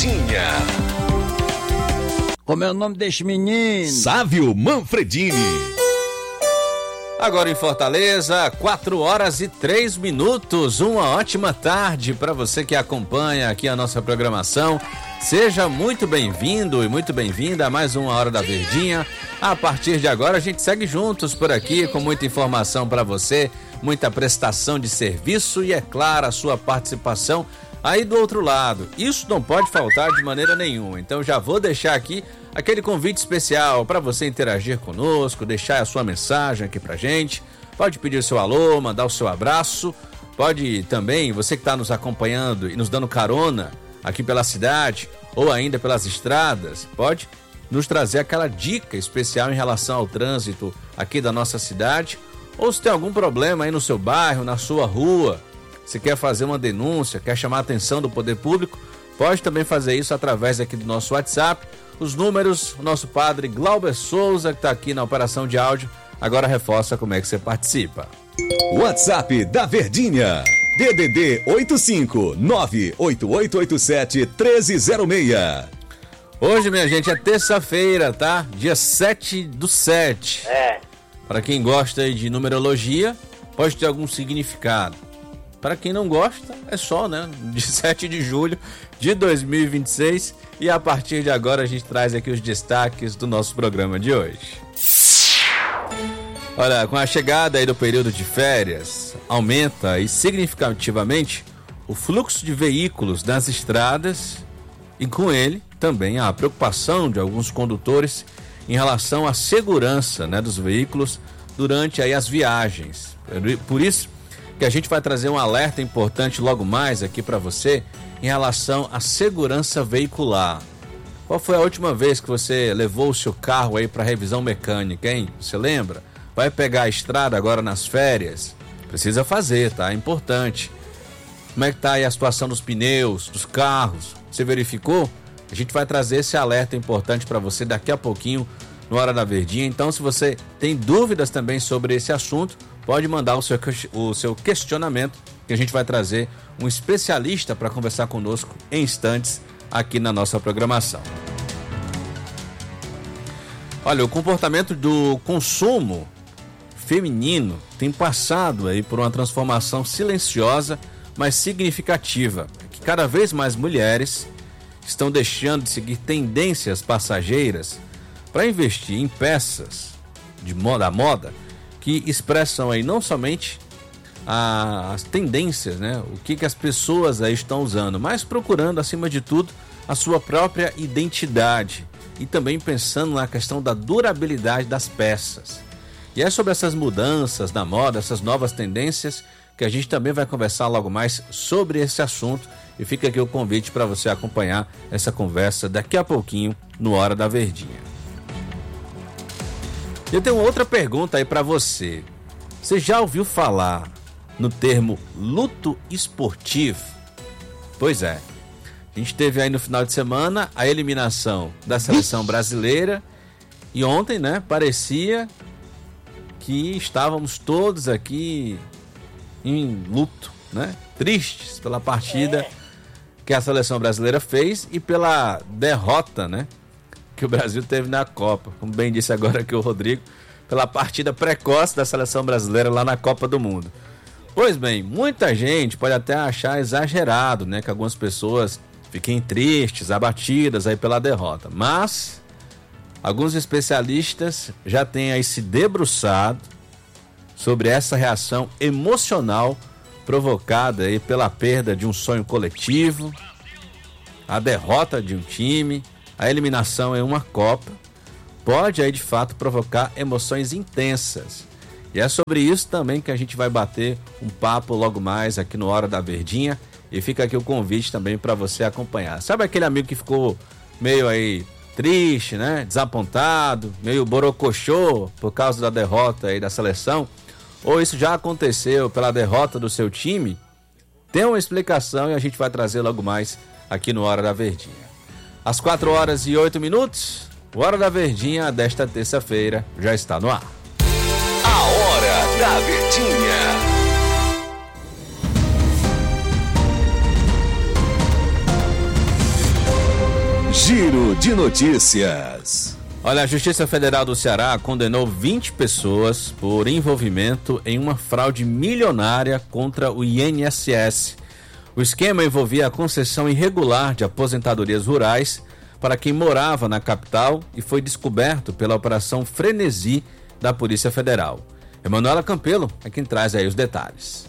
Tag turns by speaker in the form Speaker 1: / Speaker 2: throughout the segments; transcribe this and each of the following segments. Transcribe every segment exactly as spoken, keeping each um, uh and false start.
Speaker 1: Verdinha.
Speaker 2: Como é o nome deste menino?
Speaker 1: Sávio Manfredini.
Speaker 3: Agora em Fortaleza, quatro horas e três minutos. Uma ótima tarde para você que acompanha aqui a nossa programação. Seja muito bem-vindo e muito bem-vinda a mais uma Hora da Verdinha. A partir de agora a gente segue juntos por aqui com muita informação para você, muita prestação de serviço e, é claro, a sua participação aí do outro lado. Isso não pode faltar de maneira nenhuma. Então já vou deixar aqui aquele convite especial para você interagir conosco, deixar a sua mensagem aqui pra gente. Pode pedir o seu alô, mandar o seu abraço. Pode também, você que está nos acompanhando e nos dando carona aqui pela cidade ou ainda pelas estradas, pode nos trazer aquela dica especial em relação ao trânsito aqui da nossa cidade. Ou se tem algum problema aí no seu bairro, na sua rua, se quer fazer uma denúncia, quer chamar a atenção do poder público, pode também fazer isso através aqui do nosso WhatsApp. Os números, o nosso padre Glauber Souza, que está aqui na operação de áudio, agora reforça como é que você participa.
Speaker 1: WhatsApp da Verdinha, D D D oito cinco nove oito oito oito sete um três zero seis.
Speaker 3: Hoje, minha gente, é terça-feira, tá? Dia sete do sete.
Speaker 4: É.
Speaker 3: Para quem gosta de numerologia, pode ter algum significado. Para quem não gosta, é só, né? De sete de julho de dois mil e vinte e seis. E a partir de agora a gente traz aqui os destaques do nosso programa de hoje. Olha, com a chegada aí do período de férias, aumenta aí significativamente o fluxo de veículos nas estradas e com ele também a preocupação de alguns condutores em relação à segurança, né, dos veículos durante aí as viagens. Por isso que a gente vai trazer um alerta importante logo mais aqui para você em relação à segurança veicular. Qual foi a última vez que você levou o seu carro aí para revisão mecânica, hein? Você lembra? Vai pegar a estrada agora nas férias? Precisa fazer, tá? É importante. Como é que tá aí a situação dos pneus, dos carros? Você verificou? A gente vai trazer esse alerta importante para você daqui a pouquinho no Hora da Verdinha. Então, se você tem dúvidas também sobre esse assunto, pode mandar o seu, o seu questionamento, que a gente vai trazer um especialista para conversar conosco em instantes aqui na nossa programação. Olha, o comportamento do consumo feminino tem passado aí por uma transformação silenciosa, mas significativa, que cada vez mais mulheres estão deixando de seguir tendências passageiras para investir em peças de moda, moda que expressam aí não somente a, as tendências, né? O que, que as pessoas aí estão usando, mas procurando, acima de tudo, a sua própria identidade e também pensando na questão da durabilidade das peças. E é sobre essas mudanças na moda, essas novas tendências, que a gente também vai conversar logo mais sobre esse assunto. E fica aqui o convite para você acompanhar essa conversa daqui a pouquinho no Hora da Verdinha. Eu tenho outra pergunta aí para você. Você já ouviu falar no termo luto esportivo? Pois é. A gente teve aí no final de semana a eliminação da seleção brasileira e ontem, né, parecia que estávamos todos aqui em luto, né? Tristes pela partida que a seleção brasileira fez e pela derrota, né, que o Brasil teve na Copa. Como bem disse agora aqui o Rodrigo, pela partida precoce da seleção brasileira lá na Copa do Mundo. Pois bem, muita gente pode até achar exagerado, né, que algumas pessoas fiquem tristes, abatidas aí pela derrota, mas alguns especialistas já têm aí se debruçado sobre essa reação emocional provocada aí pela perda de um sonho coletivo, a derrota de um time, a eliminação em uma Copa, pode aí de fato provocar emoções intensas. E é sobre isso também que a gente vai bater um papo logo mais aqui no Hora da Verdinha. E fica aqui o convite também para você acompanhar. Sabe aquele amigo que ficou meio aí triste, né? Desapontado, meio borocochô por causa da derrota aí da seleção? Ou isso já aconteceu pela derrota do seu time? Tem uma explicação e a gente vai trazer logo mais aqui no Hora da Verdinha. Às quatro horas e oito minutos, o Hora da Verdinha desta terça-feira já está no ar.
Speaker 1: A Hora da Verdinha. Giro de notícias.
Speaker 3: Olha, a Justiça Federal do Ceará condenou vinte pessoas por envolvimento em uma fraude milionária contra o I N S S. O esquema envolvia a concessão irregular de aposentadorias rurais para quem morava na capital e foi descoberto pela Operação Frenesi da Polícia Federal. Emanuela Campelo é quem traz aí os detalhes.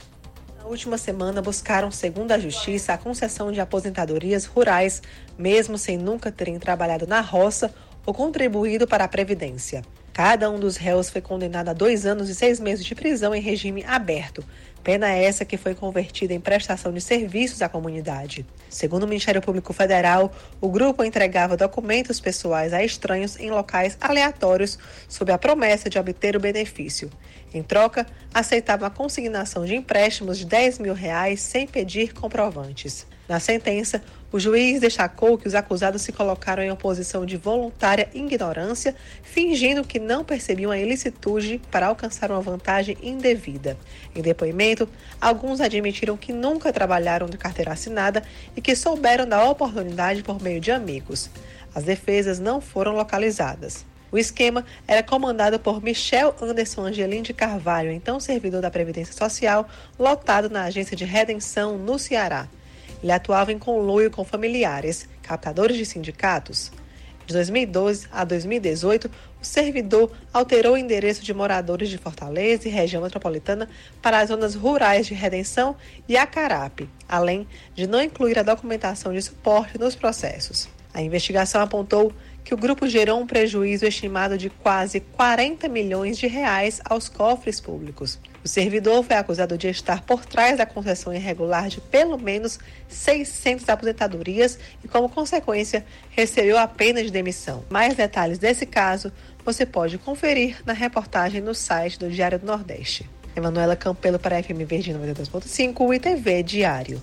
Speaker 2: Na última semana, buscaram, segundo a Justiça, a concessão de aposentadorias rurais, mesmo sem nunca terem trabalhado na roça ou contribuído para a Previdência. Cada um dos réus foi condenado a dois anos e seis meses de prisão em regime aberto, pena essa que foi convertida em prestação de serviços à comunidade. Segundo o Ministério Público Federal, o grupo entregava documentos pessoais a estranhos em locais aleatórios sob a promessa de obter o benefício. Em troca, aceitava a consignação de empréstimos de dez mil reais sem pedir comprovantes. Na sentença, o juiz destacou que os acusados se colocaram em oposição de voluntária ignorância, fingindo que não percebiam a ilicitude para alcançar uma vantagem indevida. Em depoimento, alguns admitiram que nunca trabalharam de carteira assinada e que souberam da oportunidade por meio de amigos. As defesas não foram localizadas. O esquema era comandado por Michel Anderson Angelim de Carvalho, então servidor da Previdência Social, lotado na agência de redenção no Ceará. Ele atuava em conluio com familiares, captadores de sindicatos. De dois mil e doze a dois mil e dezoito, o servidor alterou o endereço de moradores de Fortaleza e região metropolitana para as zonas rurais de Redenção e Acarape, além de não incluir a documentação de suporte nos processos. A investigação apontou que o grupo gerou um prejuízo estimado de quase quarenta milhões de reais aos cofres públicos. O servidor foi acusado de estar por trás da concessão irregular de pelo menos seiscentas aposentadorias e, como consequência, recebeu a pena de demissão. Mais detalhes desse caso você pode conferir na reportagem no site do Diário do Nordeste. Emanuela Campelo para a F M Verde noventa e dois ponto cinco e T V Diário.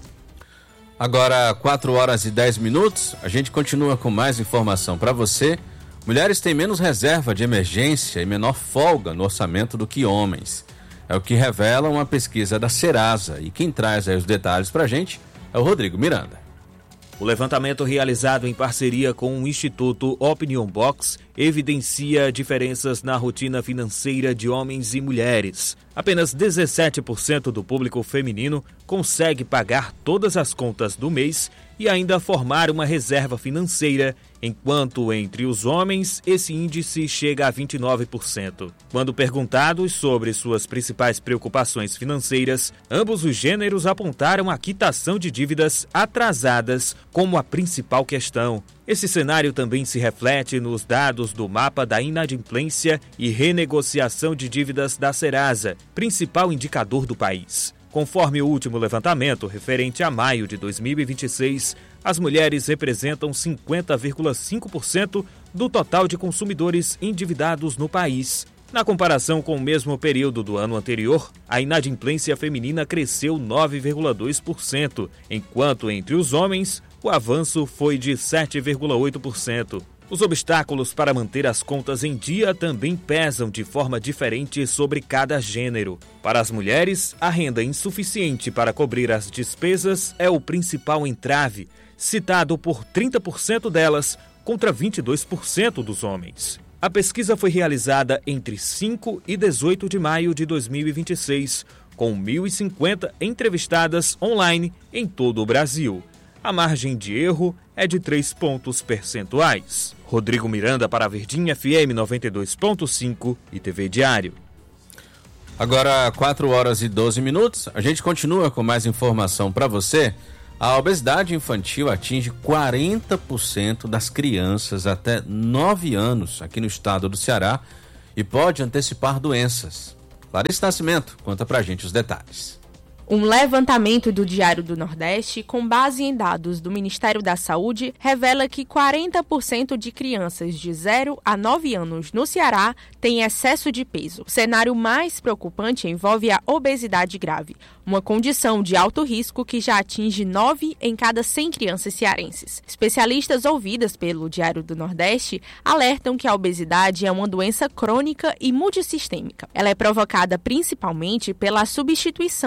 Speaker 3: Agora, quatro horas e dez minutos, a gente continua com mais informação para você. Mulheres têm menos reserva de emergência e menor folga no orçamento do que homens. É o que revela uma pesquisa da Serasa. E quem traz aí os detalhes para a gente é o Rodrigo Miranda.
Speaker 4: O levantamento realizado em parceria com o Instituto Opinion Box evidencia diferenças na rotina financeira de homens e mulheres. Apenas dezessete por cento do público feminino consegue pagar todas as contas do mês e ainda formar uma reserva financeira, enquanto entre os homens esse índice chega a vinte e nove por cento. Quando perguntados sobre suas principais preocupações financeiras, ambos os gêneros apontaram a quitação de dívidas atrasadas como a principal questão. Esse cenário também se reflete nos dados do mapa da inadimplência e renegociação de dívidas da Serasa, principal indicador do país. Conforme o último levantamento, referente a maio de dois mil e vinte e seis, as mulheres representam cinquenta vírgula cinco por cento do total de consumidores endividados no país. Na comparação com o mesmo período do ano anterior, a inadimplência feminina cresceu nove vírgula dois por cento, enquanto entre os homens o avanço foi de sete vírgula oito por cento. Os obstáculos para manter as contas em dia também pesam de forma diferente sobre cada gênero. Para as mulheres, a renda insuficiente para cobrir as despesas é o principal entrave, citado por trinta por cento delas contra vinte e dois por cento dos homens. A pesquisa foi realizada entre cinco e dezoito de maio de dois mil e vinte e seis, com mil e cinquenta entrevistadas online em todo o Brasil. A margem de erro é de três pontos percentuais. Rodrigo Miranda para a Verdinha F M noventa e dois ponto cinco e T V Diário.
Speaker 3: Agora, quatro horas e doze minutos, a gente continua com mais informação para você. A obesidade infantil atinge quarenta por cento das crianças até nove anos aqui no estado do Ceará e pode antecipar doenças. Larissa Nascimento conta pra gente os detalhes.
Speaker 5: Um levantamento do Diário do Nordeste, com base em dados do Ministério da Saúde, revela que quarenta por cento de crianças de zero a nove anos no Ceará têm excesso de peso. O cenário mais preocupante envolve a obesidade grave, uma condição de alto risco que já atinge nove em cada cem crianças cearenses. Especialistas ouvidas pelo Diário do Nordeste alertam que a obesidade é uma doença crônica e multissistêmica. Ela é provocada principalmente pela substituição de alimentos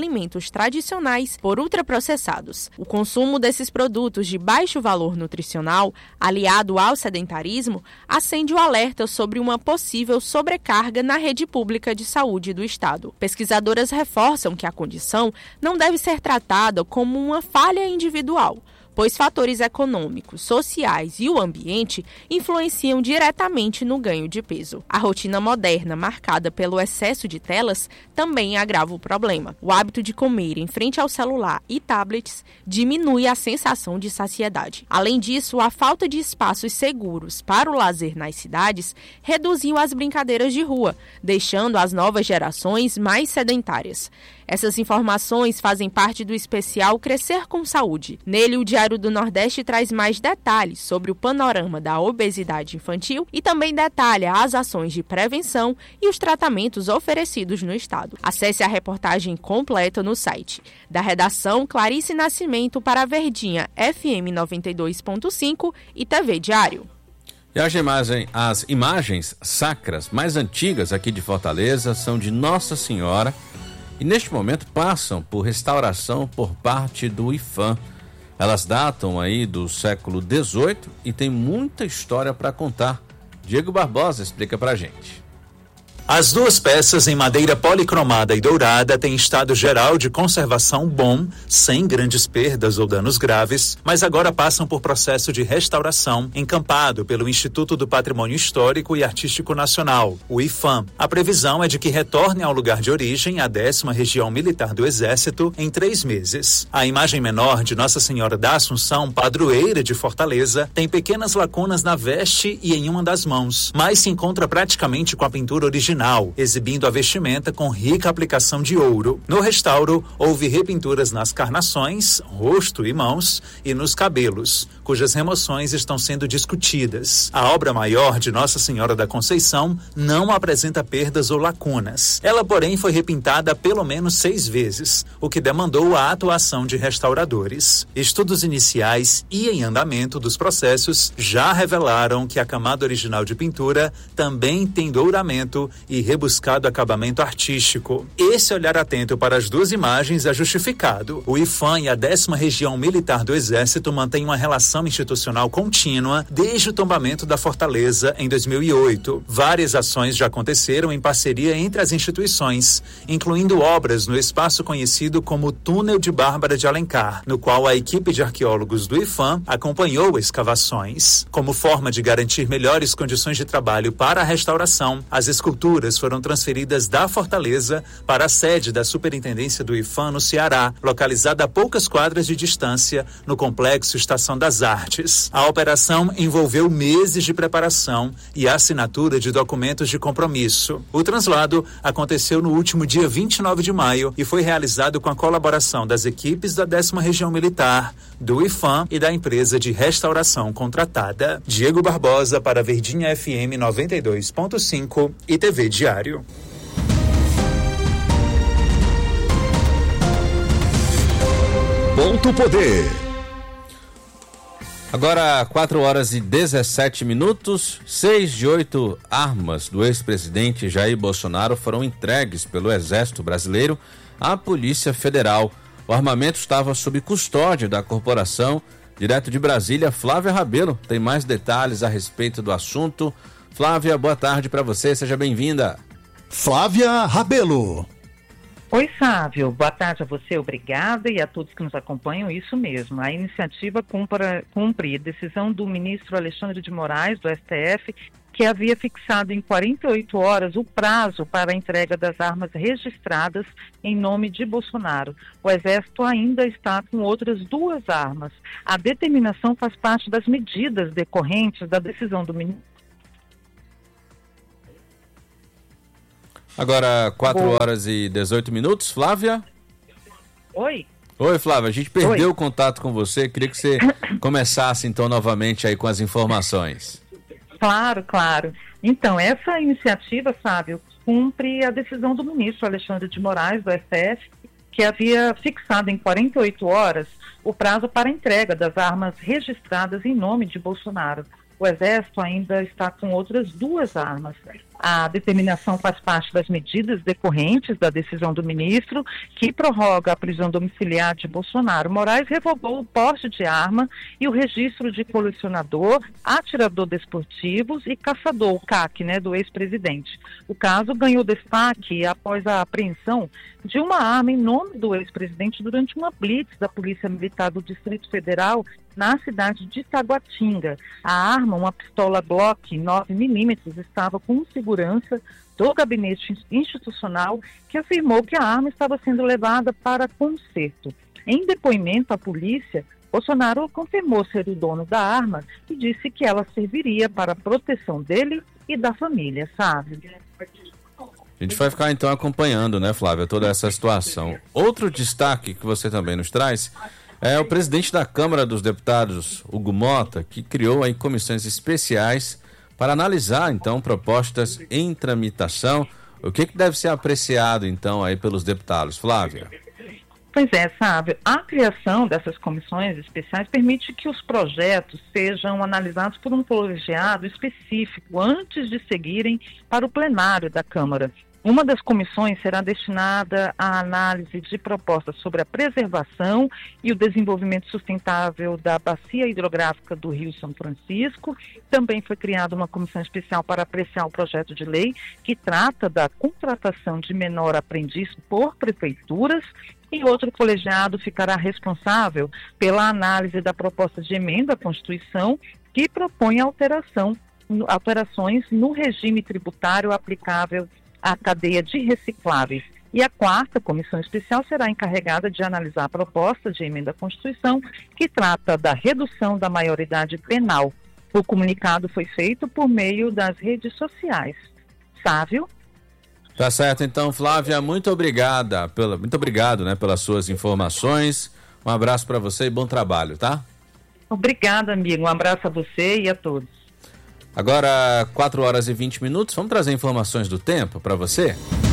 Speaker 5: alimentos tradicionais por ultraprocessados. O consumo desses produtos de baixo valor nutricional, aliado ao sedentarismo, acende o alerta sobre uma possível sobrecarga na rede pública de saúde do Estado. Pesquisadoras reforçam que a condição não deve ser tratada como uma falha individual, pois fatores econômicos, sociais e o ambiente influenciam diretamente no ganho de peso. A rotina moderna, marcada pelo excesso de telas, também agrava o problema. O hábito de comer em frente ao celular e tablets diminui a sensação de saciedade. Além disso, a falta de espaços seguros para o lazer nas cidades reduziu as brincadeiras de rua, deixando as novas gerações mais sedentárias. Essas informações fazem parte do especial Crescer com Saúde. Nele, o Diário do Nordeste traz mais detalhes sobre o panorama da obesidade infantil e também detalha as ações de prevenção e os tratamentos oferecidos no estado. Acesse a reportagem completa no site. Da redação, Clarice Nascimento para a Verdinha F M noventa e dois ponto cinco e T V Diário.
Speaker 3: E as imagens, as imagens sacras mais antigas aqui de Fortaleza são de Nossa Senhora, e neste momento passam por restauração por parte do IPHAN. Elas datam aí do século dezoito e tem muita história para contar. Diego Barbosa explica pra gente.
Speaker 6: As duas peças em madeira policromada e dourada têm estado geral de conservação bom, sem grandes perdas ou danos graves, mas agora passam por processo de restauração encampado pelo Instituto do Patrimônio Histórico e Artístico Nacional, o IPHAN. A previsão é de que retorne ao lugar de origem, a décima Região Militar do Exército, em três meses. A imagem menor de Nossa Senhora da Assunção, padroeira de Fortaleza, tem pequenas lacunas na veste e em uma das mãos, mas se encontra praticamente com a pintura original, exibindo a vestimenta com rica aplicação de ouro. No restauro, houve repinturas nas carnações, rosto e mãos, e nos cabelos, cujas remoções estão sendo discutidas. A obra maior de Nossa Senhora da Conceição não apresenta perdas ou lacunas. Ela, porém, foi repintada pelo menos seis vezes, o que demandou a atuação de restauradores. Estudos iniciais e em andamento dos processos já revelaram que a camada original de pintura também tem douramento e rebuscado acabamento artístico. Esse olhar atento para as duas imagens é justificado. O IPHAN e a décima Região Militar do Exército mantêm uma relação institucional contínua desde o tombamento da Fortaleza em dois mil e oito. Várias ações já aconteceram em parceria entre as instituições, incluindo obras no espaço conhecido como Túnel de Bárbara de Alencar, no qual a equipe de arqueólogos do IPHAN acompanhou escavações. Como forma de garantir melhores condições de trabalho para a restauração, as esculturas foram transferidas da Fortaleza para a sede da Superintendência do IPHAN no Ceará, localizada a poucas quadras de distância no Complexo Estação das Artes. A operação envolveu meses de preparação e assinatura de documentos de compromisso. O translado aconteceu no último dia vinte e nove de maio e foi realizado com a colaboração das equipes da décima Região Militar, do IPHAN e da empresa de restauração contratada. Diego Barbosa para a Verdinha F M noventa e dois ponto cinco e T V Diário.
Speaker 1: Ponto Poder.
Speaker 3: Agora, quatro horas e dezessete minutos, seis de oito armas do ex-presidente Jair Bolsonaro foram entregues pelo Exército Brasileiro à Polícia Federal. O armamento estava sob custódia da corporação. Direto de Brasília, Flávia Rabelo tem mais detalhes a respeito do assunto. Flávia, boa tarde para você, seja bem-vinda.
Speaker 7: Flávia Rabelo.
Speaker 8: Oi, Sávio. Boa tarde a você, obrigada, e a todos que nos acompanham. Isso mesmo, a iniciativa cumpre, cumpre a decisão do ministro Alexandre de Moraes, do S T F, que havia fixado em quarenta e oito horas o prazo para a entrega das armas registradas em nome de Bolsonaro. O Exército ainda está com outras duas armas. A determinação faz parte das medidas decorrentes da decisão do ministro.
Speaker 3: Agora, quatro horas e dezoito minutos, Flávia?
Speaker 8: Oi.
Speaker 3: Oi, Flávia, a gente perdeu
Speaker 8: Oi.
Speaker 3: o contato com você, queria que você começasse então novamente aí com as informações.
Speaker 8: Claro, claro. Então, essa iniciativa, Sábio, cumpre a decisão do ministro Alexandre de Moraes, do S T F, que havia fixado em quarenta e oito horas o prazo para a entrega das armas registradas em nome de Bolsonaro. O Exército ainda está com outras duas armas. A determinação faz parte das medidas decorrentes da decisão do ministro, que prorroga a prisão domiciliar de Bolsonaro. Moraes revogou o porte de arma e o registro de colecionador, atirador desportivos e caçador, o C A C, né, do ex-presidente. O caso ganhou destaque após a apreensão de uma arma em nome do ex-presidente durante uma blitz da Polícia Militar do Distrito Federal na cidade de Taguatinga. A arma, uma pistola Glock nove milímetros, estava com um segurança do gabinete institucional que afirmou que a arma estava sendo levada para conserto. Em depoimento à polícia, Bolsonaro confirmou ser o dono da arma e disse que ela serviria para a proteção dele e da família, sabe?
Speaker 3: A gente vai ficar então acompanhando, né, Flávia, toda essa situação. Outro destaque que você também nos traz é o presidente da Câmara dos Deputados, Hugo Mota, que criou aí comissões especiais para analisar então propostas em tramitação. O que, que deve ser apreciado então aí pelos deputados, Flávia?
Speaker 8: Pois é, sabe, a criação dessas comissões especiais permite que os projetos sejam analisados por um colegiado específico antes de seguirem para o plenário da Câmara. Uma das comissões será destinada à análise de propostas sobre a preservação e o desenvolvimento sustentável da bacia hidrográfica do Rio São Francisco. Também foi criada uma comissão especial para apreciar o projeto de lei que trata da contratação de menor aprendiz por prefeituras. E outro colegiado ficará responsável pela análise da proposta de emenda à Constituição que propõe alteração, alterações no regime tributário aplicável à cadeia de recicláveis. E a quarta comissão especial será encarregada de analisar a proposta de emenda à Constituição que trata da redução da maioridade penal. O comunicado foi feito por meio das redes sociais. Sávio?
Speaker 3: Tá certo, então, Flávia, muito obrigada, pela, muito obrigado, né, pelas suas informações. Um abraço para você e bom trabalho, tá?
Speaker 8: Obrigada, amigo. Um abraço a você e a todos.
Speaker 3: Agora, quatro horas e vinte minutos, vamos trazer informações do tempo para você?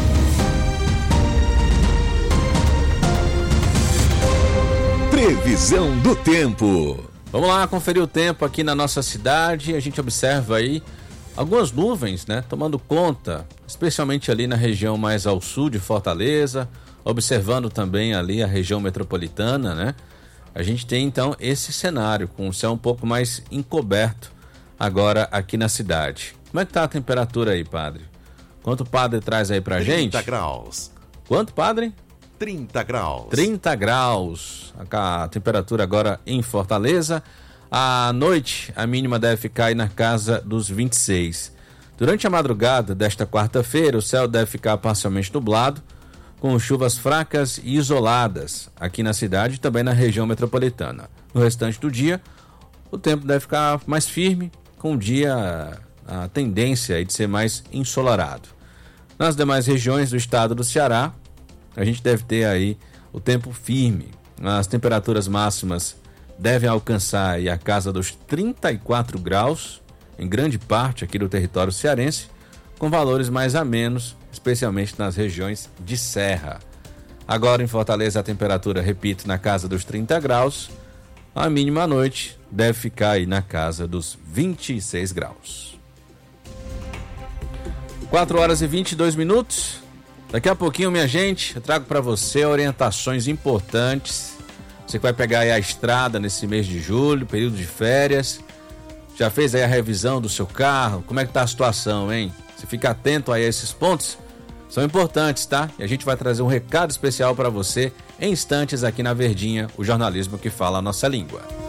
Speaker 1: Previsão do tempo.
Speaker 3: Vamos lá conferir o tempo aqui na nossa cidade. A gente observa aí algumas nuvens, né, tomando conta, especialmente ali na região mais ao sul de Fortaleza, observando também ali a região metropolitana, né? A gente tem então esse cenário com o céu um pouco mais encoberto agora aqui na cidade. Como é que tá a temperatura aí, padre? Quanto o padre traz aí pra gente?
Speaker 1: trinta graus.
Speaker 3: Quanto, padre?
Speaker 1: trinta graus.
Speaker 3: trinta graus. A temperatura agora em Fortaleza. À noite, a mínima deve ficar aí na casa dos vinte e seis. Durante a madrugada desta quarta-feira, o céu deve ficar parcialmente nublado, com chuvas fracas e isoladas aqui na cidade e também na região metropolitana. No restante do dia, o tempo deve ficar mais firme, com o dia a tendência de ser mais ensolarado. Nas demais regiões do estado do Ceará, a gente deve ter aí o tempo firme. As temperaturas máximas devem alcançar aí a casa dos trinta e quatro graus, em grande parte aqui do território cearense, com valores mais amenos, especialmente nas regiões de serra. Agora em Fortaleza a temperatura, repito, na casa dos trinta graus, a mínima à noite deve ficar aí na casa dos vinte e seis graus. quatro horas e vinte e dois minutos. Daqui a pouquinho, minha gente, eu trago para você orientações importantes. Você que vai pegar aí a estrada nesse mês de julho, período de férias. Já fez aí a revisão do seu carro? Como é que tá a situação, hein? Você fica atento aí a esses pontos, são importantes, tá? E a gente vai trazer um recado especial para você em instantes aqui na Verdinha, o jornalismo que fala a nossa língua.